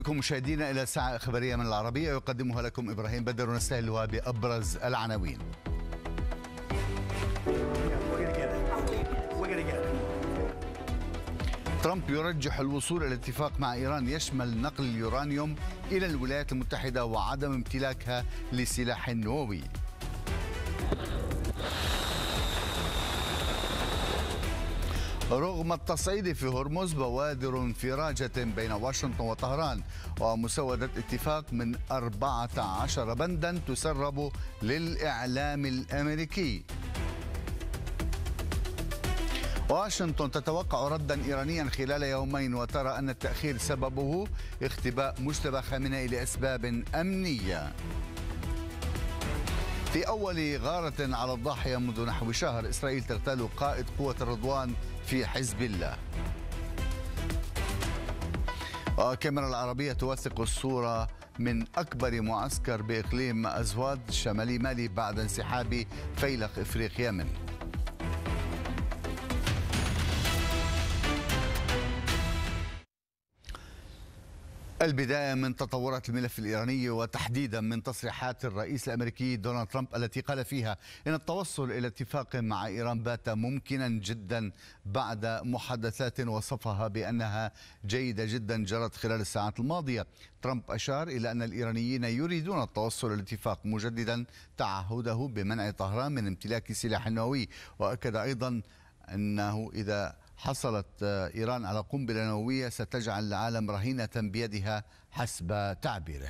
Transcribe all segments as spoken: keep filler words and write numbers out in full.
بكم مشاهدينا إلى ساعة إخبارية من العربية يقدمها لكم إبراهيم بدر، ونستهلها بأبرز العناوين. ترامب يرجح الوصول إلى اتفاق مع إيران يشمل نقل اليورانيوم إلى الولايات المتحدة وعدم امتلاكها لسلاح نووي. رغم التصعيد في هرمز، بوادر انفراجة بين واشنطن وطهران ومسودة اتفاق من أربعة عشر بندا تسرب للإعلام الأمريكي. واشنطن تتوقع ردا إيرانيا خلال يومين، وترى أن التأخير سببه اختباء مجتبى خامنئي لأسباب أمنية. في أول غارة على الضاحية منذ نحو شهر، إسرائيل تغتال قائد قوة الرضوان في حزب الله. وكاميرا العربية توثق الصورة من أكبر معسكر بإقليم أزواد شمالي مالي بعد انسحاب فيلق إفريقيا منه. البداية من تطورات الملف الإيراني، وتحديدا من تصريحات الرئيس الأمريكي دونالد ترامب التي قال فيها إن التوصل إلى اتفاق مع إيران بات ممكنا جدا بعد محادثات وصفها بأنها جيدة جدا جرت خلال الساعات الماضية. ترامب أشار إلى أن الإيرانيين يريدون التوصل إلى الاتفاق، مجددا تعهده بمنع طهران من امتلاك سلاح نووي، وأكد أيضا أنه إذا حصلت إيران على قنبلة نووية ستجعل العالم رهينة بيدها حسب تعبيره.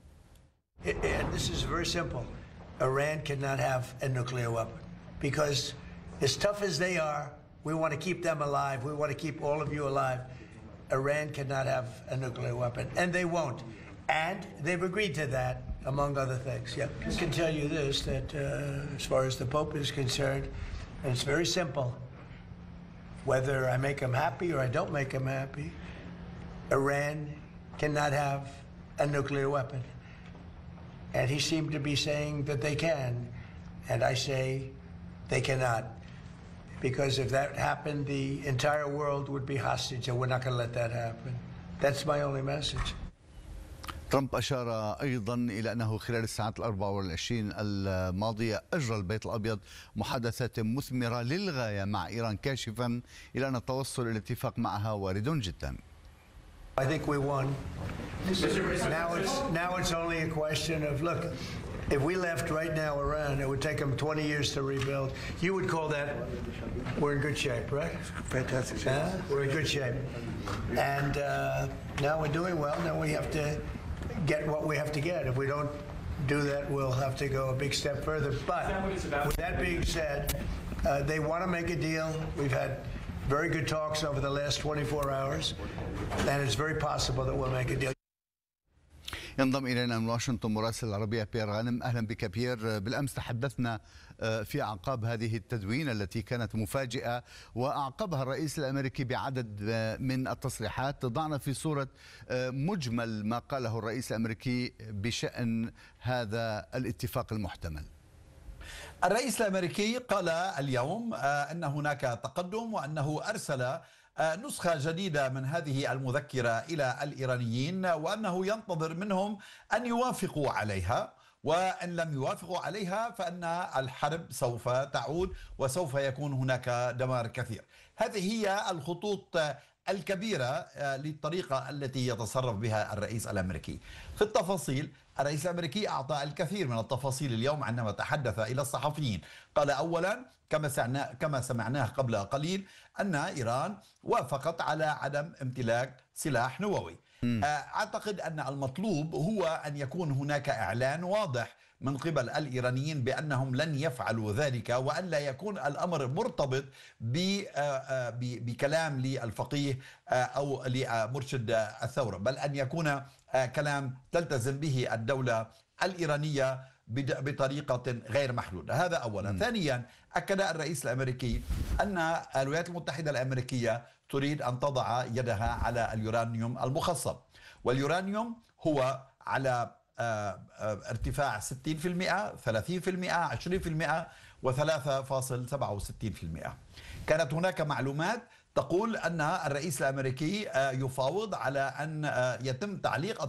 This is very simple. Iran cannot have a nuclear weapon because as tough as they are, we want to keep them alive. We want to keep all of you alive. Iran cannot have a nuclear weapon, and they won't. And they've agreed to that, among other things. Yeah, I can tell you this, that uh, as far as the Pope is concerned, and it's very simple. Whether I make him happy or I don't make him happy, Iran cannot have a nuclear weapon. And he seemed to be saying that they can. And I say they cannot. Because if that happened, the entire world would be hostage, and we're not going to let that happen. That's my only message. ترامب أشار أيضا إلى أنه خلال الساعات الأربع والعشرين الماضية أجرى البيت الأبيض محادثات مثمرة للغاية مع إيران، كاشفا إلى أن التوصل إلى الاتفاق معها وارد جدا. I think we won. Now it's, now it's only a question of, look, if we left right now Iran, it would take them twenty years to rebuild. You would call that, we're in good shape, right? Fantastic shape. Uh, we're in good shape. And uh, now we're doing well. Now we have to get what we have to get. If we don't do that, we'll have to go a big step further. But with that being said, uh, they want to make a deal. We've had very good talks over the last twenty-four hours, and it's very possible that we'll make a deal. ينضم إلينا من واشنطن مراسل العربية بيير غانم. أهلا بك بيير. بالأمس تحدثنا في أعقاب هذه التدوينة التي كانت مفاجئة وأعقبها الرئيس الأمريكي بعدد من التصريحات. ضعنا في صورة مجمل ما قاله الرئيس الأمريكي بشأن هذا الاتفاق المحتمل. الرئيس الأمريكي قال اليوم أن هناك تقدم، وأنه أرسل نسخة جديدة من هذه المذكرة إلى الإيرانيين، وأنه ينتظر منهم أن يوافقوا عليها، وإن لم يوافقوا عليها فإن الحرب سوف تعود وسوف يكون هناك دمار كثير. هذه هي الخطوط الكبيرة للطريقة التي يتصرف بها الرئيس الأمريكي. في التفاصيل، الرئيس الأمريكي أعطى الكثير من التفاصيل اليوم عندما تحدث إلى الصحفيين. قال أولا كما كما سمعناه قبل قليل أن إيران وافقت على عدم امتلاك سلاح نووي. أعتقد أن المطلوب هو أن يكون هناك إعلان واضح من قبل الإيرانيين بأنهم لن يفعلوا ذلك، وأن لا يكون الأمر مرتبط بكلام للفقيه أو لمرشد الثورة، بل أن يكون كلام تلتزم به الدولة الإيرانية بطريقة غير محدودة. هذا أولا. م. ثانيا، أكد الرئيس الأمريكي أن الولايات المتحدة الأمريكية تريد أن تضع يدها على اليورانيوم المخصب، واليورانيوم هو على ارتفاع ستين بالمئة، ثلاثين بالمئة، عشرين بالمئة وثلاثة فاصلة سبعة وستين بالمئة. كانت هناك معلومات تقول أن الرئيس الأمريكي يفاوض على أن يتم تعليق